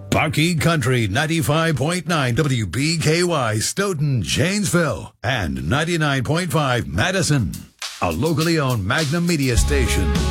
Bucky Country 95.9 WBKY Stoughton, Janesville, and 99.5 Madison. A locally owned Magnum Media station.